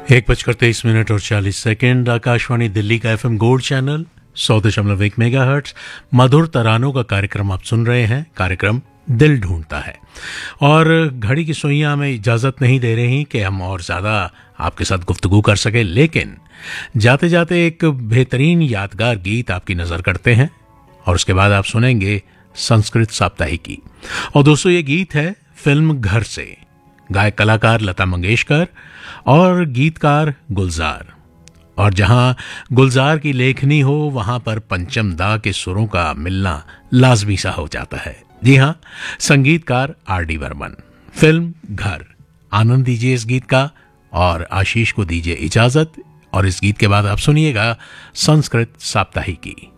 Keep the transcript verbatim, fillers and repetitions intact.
एक बजकर तेईस मिनट और चालीस सेकेंड। आकाशवाणी दिल्ली का एफएम गोल्ड चैनल सौ दशमलव एक मेगा हर्ट्स मधुर तरानों का कार्यक्रम आप सुन रहे हैं। कार्यक्रम दिल ढूंढता है और घड़ी की सुइयां हमें इजाज़त नहीं दे रही कि हम और ज़्यादा आपके साथ गुफ्तगू कर सके, लेकिन जाते जाते एक बेहतरीन यादगार गीत आपकी नज़र करते हैं और उसके बाद आप सुनेंगे संस्कृत साप्ताहिकी। और दोस्तों, ये गीत है फिल्म घर से। गायक कलाकार लता मंगेशकर और गीतकार गुलजार। और जहां गुलजार की लेखनी हो वहां पर पंचम दा के सुरों का मिलना लाजमी सा हो जाता है। जी हां, संगीतकार आर डी बर्मन। फिल्म घर। आनंद दीजिए इस गीत का और आशीष को दीजिए इजाजत। और इस गीत के बाद आप सुनिएगा संस्कृत साप्ताहिकी।